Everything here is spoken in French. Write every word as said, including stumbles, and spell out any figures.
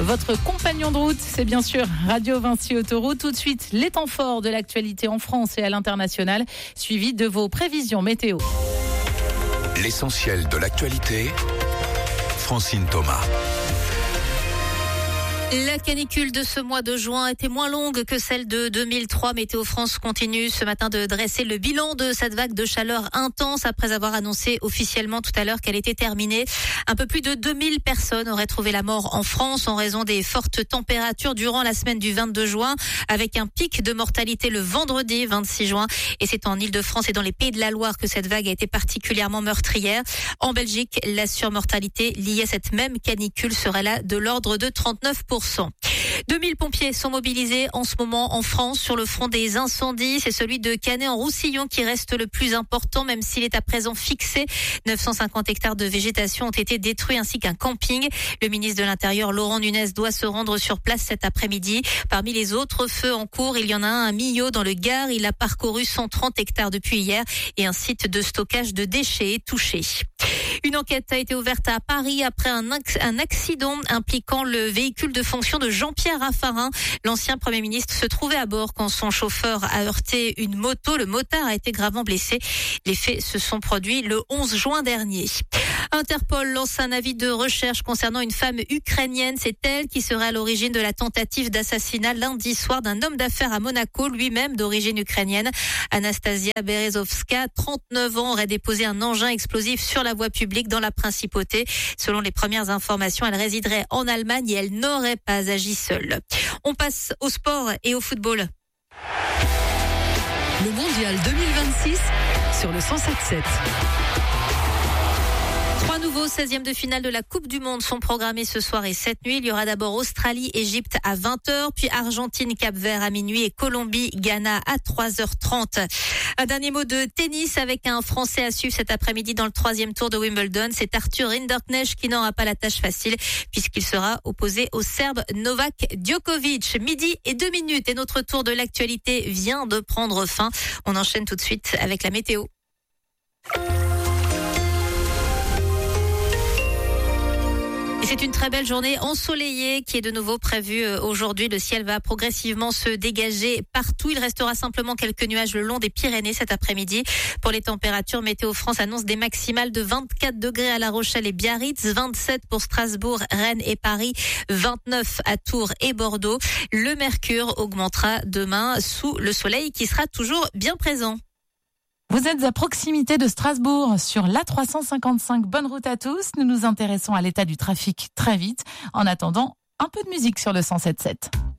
Votre compagnon de route, c'est bien sûr Radio Vinci Autoroute. Tout de suite, les temps forts de l'actualité en France et à l'international, suivi de vos prévisions météo. L'essentiel de l'actualité, Francine Thomas. La canicule de ce mois de juin était moins longue que celle de deux mille trois. Météo France continue ce matin de dresser le bilan de cette vague de chaleur intense après avoir annoncé officiellement tout à l'heure qu'elle était terminée. Un peu plus de deux mille personnes auraient trouvé la mort en France en raison des fortes températures durant la semaine du vingt-deux juin, avec un pic de mortalité le vendredi vingt-six juin. Et c'est en Île-de-France et dans les Pays de la Loire que cette vague a été particulièrement meurtrière. En Belgique, la surmortalité liée à cette même canicule serait là de l'ordre de trente-neuf pour cent. deux mille pompiers sont mobilisés en ce moment en France sur le front des incendies. C'est celui de Canet-en-Roussillon qui reste le plus important, même s'il est à présent fixé. neuf cent cinquante hectares de végétation ont été détruits ainsi qu'un camping. Le ministre de l'Intérieur, Laurent Nunez, doit se rendre sur place cet après-midi. Parmi les autres feux en cours, il y en a un à Millau dans le Gard. Il a parcouru cent trente hectares depuis hier et un site de stockage de déchets est touché. Une enquête a été ouverte à Paris après un, un accident impliquant le véhicule de fonction de Jean-Pierre Raffarin. L'ancien Premier ministre se trouvait à bord quand son chauffeur a heurté une moto. Le motard a été gravement blessé. Les faits se sont produits le onze juin dernier. Interpol lance un avis de recherche concernant une femme ukrainienne. C'est elle qui serait à l'origine de la tentative d'assassinat lundi soir d'un homme d'affaires à Monaco, lui-même d'origine ukrainienne. Anastasia Berezovska, trente-neuf ans, aurait déposé un engin explosif sur la voie publique dans la principauté. Selon les premières informations, elle résiderait en Allemagne et elle n'aurait pas agi seule. On passe au sport et au football. Le mondial deux mille vingt-six sur le cent sept sept. Trois nouveaux seizièmes de finale de la Coupe du Monde sont programmés ce soir et cette nuit. Il y aura d'abord Australie-Égypte à vingt heures, puis Argentine-Cap-Vert à minuit et Colombie-Ghana à trois heures trente. Un dernier mot de tennis avec un Français à suivre cet après-midi dans le troisième tour de Wimbledon. C'est Arthur Rinderknecht qui n'aura pas la tâche facile puisqu'il sera opposé au Serbe Novak Djokovic. Midi et deux minutes et notre tour de l'actualité vient de prendre fin. On enchaîne tout de suite avec la météo. Et c'est une très belle journée ensoleillée qui est de nouveau prévue aujourd'hui. Le ciel va progressivement se dégager partout. Il restera simplement quelques nuages le long des Pyrénées cet après-midi. Pour les températures, Météo France annonce des maximales de vingt-quatre degrés à La Rochelle et Biarritz, vingt-sept pour Strasbourg, Rennes et Paris, vingt-neuf à Tours et Bordeaux. Le mercure augmentera demain sous le soleil qui sera toujours bien présent. Vous êtes à proximité de Strasbourg sur l'A trois cent cinquante-cinq. Bonne route à tous. Nous nous intéressons à l'état du trafic très vite. En attendant, un peu de musique sur le cent sept sept.